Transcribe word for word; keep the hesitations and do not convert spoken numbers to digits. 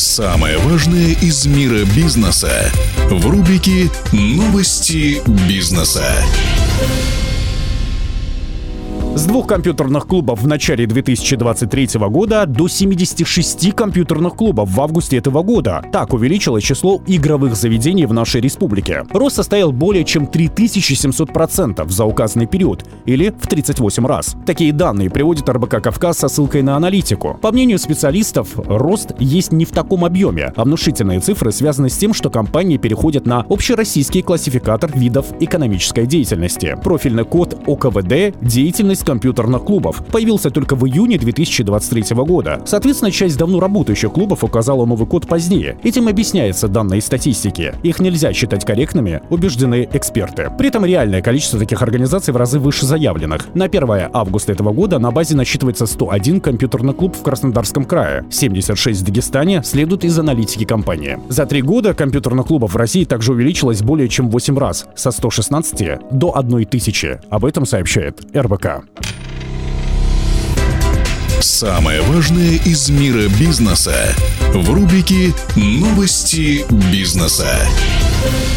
Самое важное из мира бизнеса в рубрике «Новости бизнеса». С двух компьютерных клубов в начале две тысячи двадцать третьего года до семидесяти шести компьютерных клубов в августе этого года. Так увеличилось число игровых заведений в нашей республике. Рост составил более чем три тысячи семьсот процентов за указанный период, или в тридцать восемь раз. Такие данные приводит эр бэ ка «Кавказ» со ссылкой на аналитику. По мнению специалистов, рост есть не в таком объеме, а внушительные цифры связаны с тем, что компании переходят на общероссийский классификатор видов экономической деятельности. Профильный код о ка вэ дэ «Деятельность компьютерных клубов» появился только в июне две тысячи двадцать третьего года. Соответственно, часть давно работающих клубов указала новый код позднее. Этим объясняются данные статистики. Их нельзя считать корректными, убеждены эксперты. При этом реальное количество таких организаций в разы выше заявленных. На первое августа этого года на базе насчитывается сто один компьютерный клуб в Краснодарском крае, семьдесят шесть в Дагестане, следует из аналитики компании. За три года компьютерных клубов в России также увеличилось более чем в восемь раз, со ста шестнадцати до одной тысячи. Об этом сообщает эр бэ ка. Самое важное из мира бизнеса в рубрике «Новости бизнеса».